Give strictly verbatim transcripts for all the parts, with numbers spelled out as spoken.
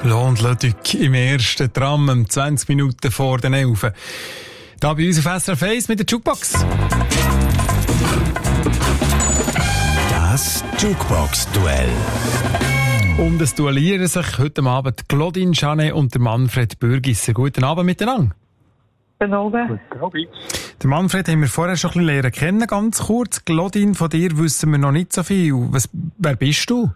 Lohnt Ludwig im ersten Tram, um zwanzig Minuten vor den elf. Da bei uns auf S R F eins mit der Jukebox. Das Jukebox-Duell. Und es duellieren sich heute Abend Claudine Janet und der Manfred Bürgisser. Guten Abend miteinander. Guten Abend. Der Manfred haben wir vorher schon ein bisschen lernen kennen, ganz kurz. Claudine, von dir wissen wir noch nicht so viel. Was, wer bist du?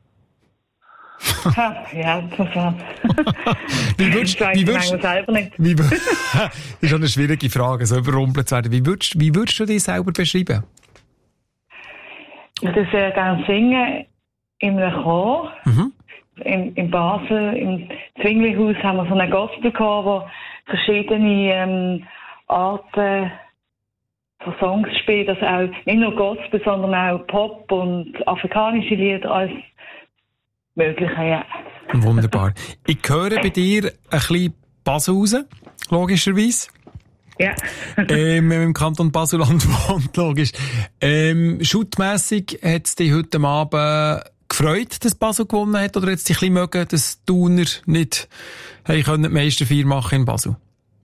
Ha, ja, interessant. Wie würdest, ich wie würdest, selber nicht. Wie, das ist schon eine schwierige Frage, so überrumpelt zu werden. Wie würdest, wie würdest du dich selber beschreiben? Ich würde sehr gerne singen in einem Chor. Mhm. In, in Basel, im Zwinglihaus, haben wir so einen Gospelchor, wo verschiedene ähm, Arten von Songs spielt. Also auch nicht nur Gospel, sondern auch Pop und afrikanische Lieder als Mögliche, ja. Wunderbar. Ich höre bei dir ein bisschen Basel raus, logischerweise. Ja. ähm, wenn man im Kanton Basel-Land wohnt, logisch. Ähm, Schuttmässig hat es dich heute Abend gefreut, dass Basel gewonnen hat, oder hat es dich ein bisschen mögen, dass die Thuner nicht hey, können die Meisterfeier machen in Basel?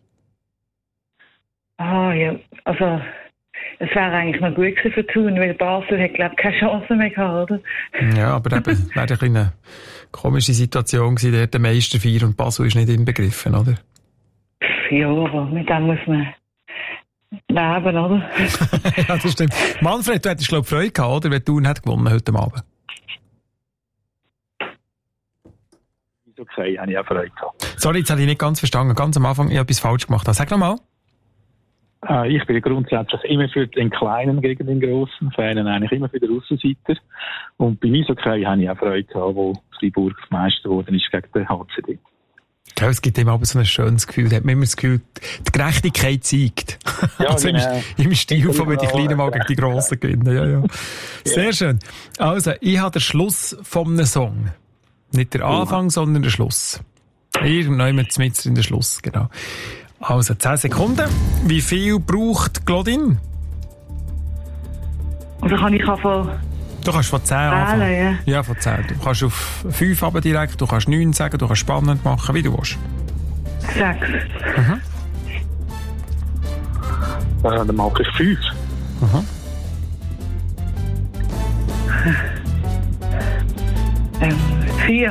Ah, ja. Also, es wäre eigentlich noch gut gewesen für Thun, weil Basel hat, glaube ich, keine Chance mehr gehabt, oder? Ja, aber eben, es wäre ein eine komische Situation gewesen, der der Meisterfeier und Basel ist nicht inbegriffen, oder? Ja, aber mit dem muss man leben, oder? Ja, das stimmt. Manfred, du hättest, glaube ich, Freude gehabt, oder? Wenn Thun hat gewonnen heute Abend. Ist okay, habe ich auch Freude gehabt. Sorry, jetzt habe ich nicht ganz verstanden. Ganz am Anfang, ich habe etwas falsch gemacht. Sag nochmal. Äh, ich bin grundsätzlich immer für den Kleinen gegen den Grossen, Fan eigentlich immer für den Aussenseiter. Und bei mir okay habe ich auch Freude gehabt, wo Freiburg Meister geworden ist gegen den H C D. Ja, es gibt ihm aber so ein schönes Gefühl. Da hat man immer das Gefühl, die Gerechtigkeit siegt. Ja, also genau. im, im Stil von wenn die Kleinen mal gegen die Grossen gewinnen. Ja, ja. Sehr ja. schön. Also, ich habe den Schluss von einem Song. Nicht der Anfang, oh. sondern der Schluss. Irgendwann mit in der Schluss, genau. Also, zehn Sekunden. Wie viel braucht Claudine? Also kann ich von... Du kannst von zehn anfangen. Ja. ja, von zehn. Du kannst auf fünf aber direkt, du kannst neun sagen, du kannst spannend machen, wie du willst. sechs. Mhm. Äh, dann mache ich fünf. Mhm. Ähm, vier.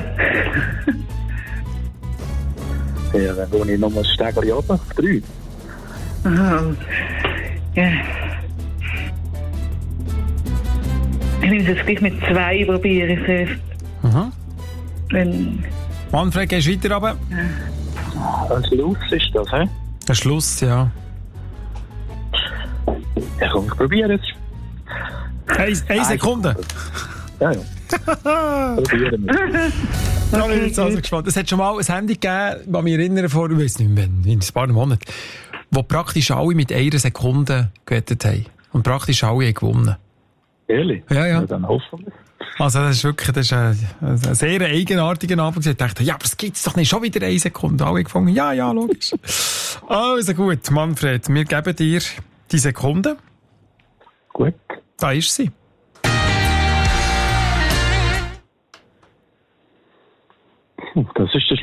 Ja, dann wohne ich nochmal ein Stegli runter. drei. Aha. Ja. Ich nehme es jetzt gleich mit zwei probieren. Mhm. Wenn... Manfred, gehst du weiter runter? Ja. Ein Schluss ist das, hä? Der Schluss, ja. Ja, komm, ich probiere es. Eine, eine Sekunde. Ja, ja. Probieren wir. Da bin ich jetzt also gespannt. Es hat schon mal ein Handy gegeben, das mich erinnere vor, ich weiss nicht mehr, in ein paar Monaten, wo praktisch alle mit einer Sekunde gewettet haben. Und praktisch alle haben gewonnen. Ehrlich? Ja, ja. Ja, dann hoffentlich. Also das ist wirklich, das ist ein, ein sehr eigenartiger Abend. Ich dachte, ja, aber es gibt's doch nicht, schon wieder eine Sekunde. Alle gefunden, ja, ja, logisch. Also gut, Manfred, wir geben dir die Sekunde. Gut. Da ist sie. Das ist der